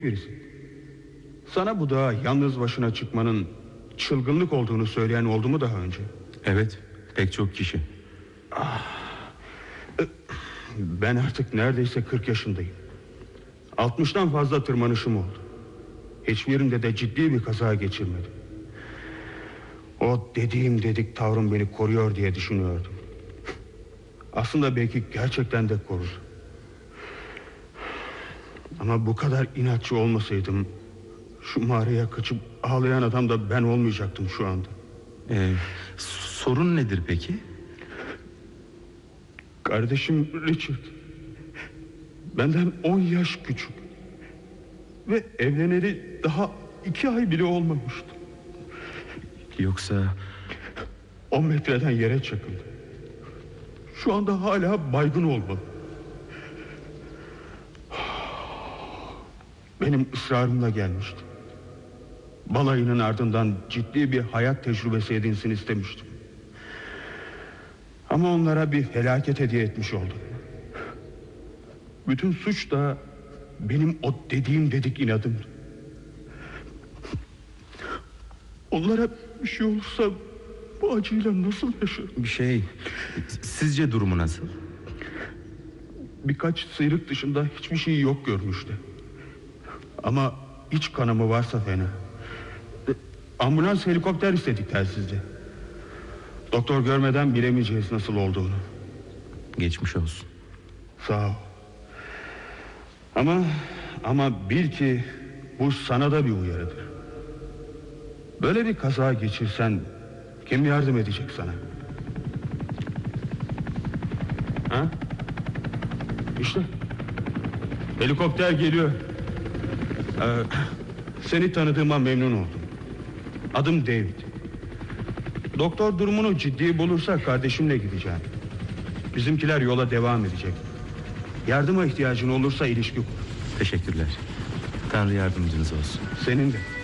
birisi. Sana bu dağa yalnız başına çıkmanın çılgınlık olduğunu söyleyen oldu mu daha önce? Evet, pek çok kişi. Ben artık neredeyse 40 yaşındayım. 60'tan fazla tırmanışım oldu. Hiçbirinde de ciddi bir kaza geçirmedim. O dediğim dedik tavrım beni koruyor diye düşünüyordum. Aslında belki gerçekten de korudu. Ama bu kadar inatçı olmasaydım, şu mağaraya kaçıp ağlayan adam da ben olmayacaktım şu anda. Sorun nedir peki? Kardeşim Richard benden 10 yaş küçük ve evleneli daha 2 ay bile olmamıştı. Yoksa 10 metreden yere çakıldı. Şu anda hala baygın olmalı. Benim ısrarımla gelmişti. Balayının ardından ciddi bir hayat tecrübesi edinsin istemiştim. Ama onlara bir felaket hediye etmiş oldum. Bütün suç da benim o dediğim dedik inadımdı. Onlara bir şey olursa bu acıyla nasıl yaşarım? Sizce durumu nasıl? Birkaç sıyrık dışında hiçbir şey yok görmüştü. Ama iç kanamı varsa fena. Ambulans, helikopter istedik telsizde. Doktor görmeden bilemeyeceğiz nasıl olduğunu. Geçmiş olsun. Sağ ol. Ama bil ki bu sana da bir uyarıdır. Böyle bir kaza geçirsen kim yardım edecek sana? Ha? İşte helikopter geliyor. Seni tanıdığıma memnun oldum. Adım David. Doktor durumunu ciddi bulursa kardeşimle gideceğim. Bizimkiler yola devam edecek. Yardıma ihtiyacın olursa ilişki kur. Teşekkürler. Tanrı yardımcınız olsun. Senin de.